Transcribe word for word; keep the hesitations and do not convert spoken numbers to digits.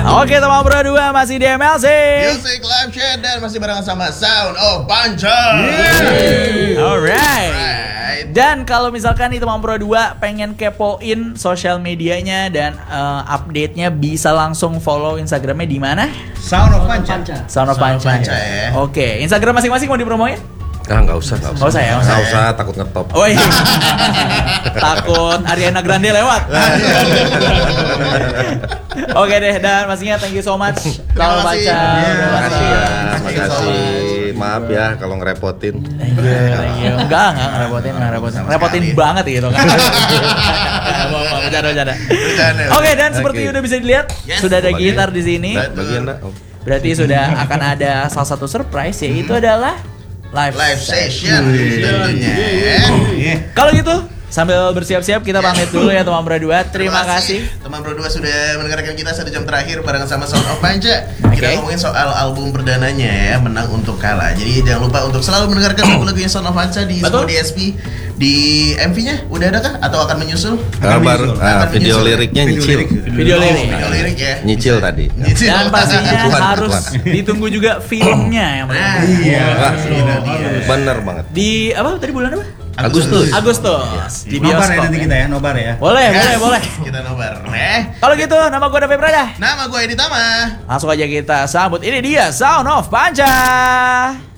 Oke, teman berdua masih di M L C Music Live Chat dan masih bareng sama Sound of Panca. Alright. Right. Dan kalau misalkan nih teman Pro dua pengen kepoin sosial medianya dan uh, update-nya, bisa langsung follow Instagramnya di mana? Sound of Panca. Sound of Panca. Panca ya. Oke, Instagram masing-masing mau dipromoin? Ah, nggak usah, nggak usah. Nggak usah ya, nggak usah Nggak ya. usah, takut ngetop. Oh iya. Takut Ariana Grande lewat. Oke deh, dan pastinya thank you so much. Sound of Panca. Terima kasih ya, terima Thank you so kasih. much. Maaf ya kalau ngerepotin. Thank you, thank you. Enggak, enggak ngerepotin, enggak ngerepotin. Sama Repotin sekali. banget gitu kan. Mau, mau, bercanda, bercanda. Bercanda. Oke, dan seperti Oke. udah bisa dilihat, Yes. sudah ada Bagian. gitar di sini. Bagian nak. Oh. Berarti sudah akan ada salah satu surprise, yaitu adalah live, Live session. session tentunya ya. Kalau gitu, sambil bersiap-siap kita pamit dulu ya teman berdua. Terima kasih. teman berdua sudah mendengarkan kita satu jam terakhir barengan sama Sound of Panca. Oke. Kita ngomongin soal album perdananya ya, Menang Untuk Kalah. Jadi jangan lupa untuk selalu mendengarkan lagu-lagunya Sound of Panca di Betul. semua D S P. Di M V-nya udah ada kah atau akan menyusul? Ah, baru ah, Akan video menyusul. liriknya nyicil. Video Oh, lirik. video lirik ya. Nyicil tadi. Nyicil. Dan pastinya Kebutuhan, harus kebutuhan. ditunggu juga filmnya yang Nah, benar. iya. Wah, Itu dia. bener banget. Di apa tadi bulan apa? Agustus. Agustus di Nobar ya bioskop. nanti kita ya, nobar ya. Boleh, Yes. boleh, boleh. Kita nobar eh. Kalau gitu, nama gue David Prada. Nama gue Edi Tama. Langsung aja kita sambut, ini dia Sound of Panca.